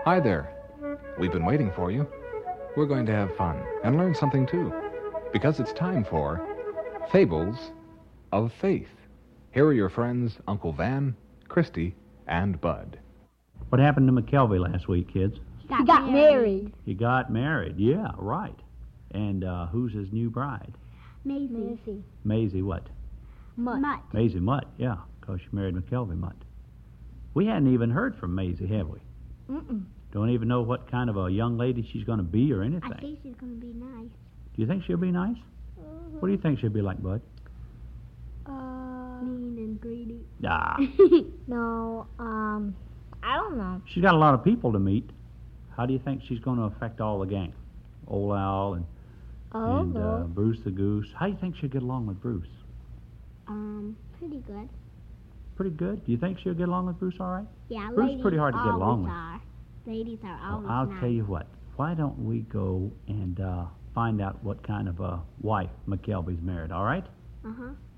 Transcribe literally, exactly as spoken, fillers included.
Hi there. We've been waiting for you. We're going to have fun and learn something too, because it's time for Fables of Faith. Here are your friends, Uncle Van, Christy, and Bud. What happened to McKelvey last week, kids? He got, he got married. married. He got married, yeah, right. And uh, who's his new bride? Maisie. Maisie. Maisie what? Mutt. Mutt. Maisie Mutt, yeah, because she married McKelvey Mutt. We hadn't even heard from Maisie, have we? Mm-mm. Don't even know what kind of a young lady she's going to be or anything. I think she's going to be nice. Do you think she'll be nice? Mm-hmm. What do you think she'll be like, Bud? Uh, mean and greedy. Ah. No, um, I don't know. She's got a lot of people to meet. How do you think she's going to affect all the gang? Old Al and, oh, and uh, Bruce the Goose. How do you think she'll get along with Bruce? Um, pretty good. Pretty good? Do you think she'll get along with Bruce all right? Yeah, Bruce ladies is pretty hard to get along with. Are. Ladies are always well, I'll nice. tell you what. Why don't we go and uh, find out what kind of a wife McKelvey's married, all right? Uh-huh.